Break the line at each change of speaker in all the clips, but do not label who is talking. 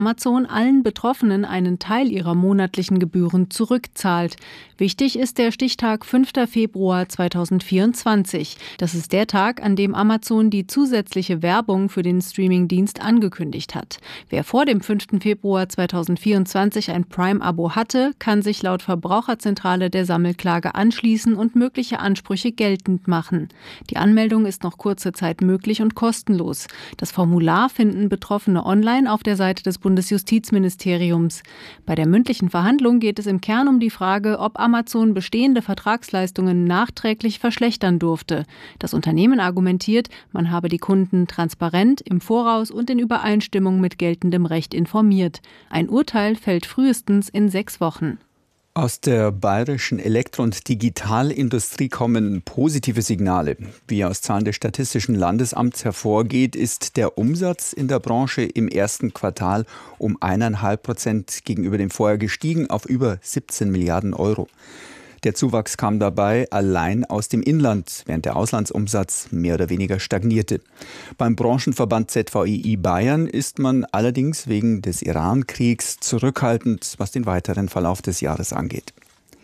Amazon allen Betroffenen einen Teil ihrer monatlichen Gebühren zurückzahlt. Wichtig ist der Stichtag 5. Februar 2024. Das ist der Tag, an dem Amazon die zusätzliche Werbung für den Streamingdienst angekündigt hat. Wer vor dem 5. Februar 2024 ein Prime-Abo hatte, kann sich laut Verbraucherzentrale der Sammelklage anschließen und mögliche Ansprüche geltend machen. Die Anmeldung ist noch kurze Zeit möglich und kostenlos. Das Formular finden Betroffene online auf der Seite des Bundesjustizministeriums. Bei der mündlichen Verhandlung geht es im Kern um die Frage, ob Amazon bestehende Vertragsleistungen nachträglich verschlechtern durfte. Das Unternehmen argumentiert, man habe die Kunden transparent, im Voraus und in Übereinstimmung mit geltendem Recht informiert. Ein Urteil fällt frühestens in 6 Wochen.
Aus der bayerischen Elektro- und Digitalindustrie kommen positive Signale. Wie aus Zahlen des Statistischen Landesamts hervorgeht, ist der Umsatz in der Branche im ersten Quartal um 1,5% gegenüber dem Vorjahr gestiegen auf über 17 Milliarden Euro. Der Zuwachs kam dabei allein aus dem Inland, während der Auslandsumsatz mehr oder weniger stagnierte. Beim Branchenverband ZVEI Bayern ist man allerdings wegen des Iran-Kriegs zurückhaltend, was den weiteren Verlauf des Jahres angeht.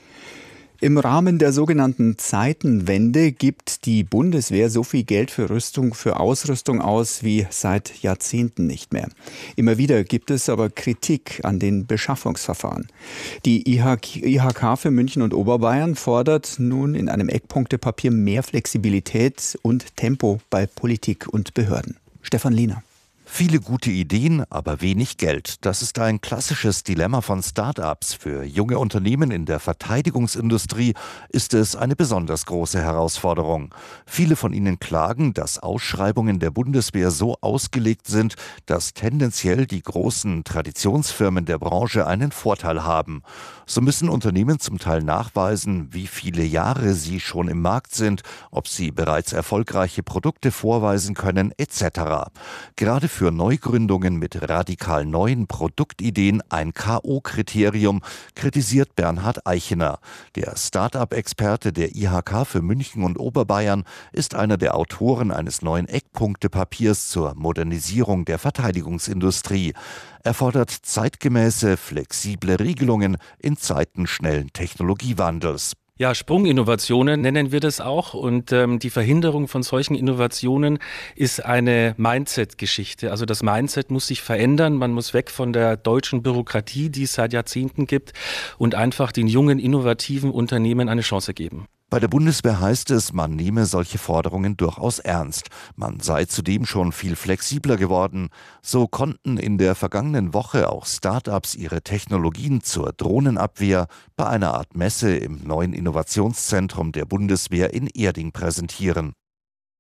Im Rahmen der sogenannten Zeitenwende gibt die Bundeswehr so viel Geld für Ausrüstung aus wie seit Jahrzehnten nicht mehr. Immer wieder gibt es aber Kritik an den Beschaffungsverfahren. Die IHK für München und Oberbayern fordert nun in einem Eckpunktepapier mehr Flexibilität und Tempo bei Politik und Behörden. Stefan Lehner.
Viele gute Ideen, aber wenig Geld. Das ist ein klassisches Dilemma von Start-ups. Für junge Unternehmen in der Verteidigungsindustrie ist es eine besonders große Herausforderung. Viele von ihnen klagen, dass Ausschreibungen der Bundeswehr so ausgelegt sind, dass tendenziell die großen Traditionsfirmen der Branche einen Vorteil haben. So müssen Unternehmen zum Teil nachweisen, wie viele Jahre sie schon im Markt sind, ob sie bereits erfolgreiche Produkte vorweisen können, etc. Gerade für Neugründungen mit radikal neuen Produktideen ein K.O.-Kriterium, kritisiert Bernhard Eichener. Der Start-up-Experte der IHK für München und Oberbayern ist einer der Autoren eines neuen Eckpunktepapiers zur Modernisierung der Verteidigungsindustrie. Er fordert zeitgemäße, flexible Regelungen in Zeiten schnellen Technologiewandels.
Ja, Sprunginnovationen nennen wir das auch, und die Verhinderung von solchen Innovationen ist eine Mindset-Geschichte. Also das Mindset muss sich verändern, man muss weg von der deutschen Bürokratie, die es seit Jahrzehnten gibt, und einfach den jungen, innovativen Unternehmen eine Chance geben.
Bei der Bundeswehr heißt es, man nehme solche Forderungen durchaus ernst. Man sei zudem schon viel flexibler geworden. So konnten in der vergangenen Woche auch Start-ups ihre Technologien zur Drohnenabwehr bei einer Art Messe im neuen Innovationszentrum der Bundeswehr in Erding präsentieren.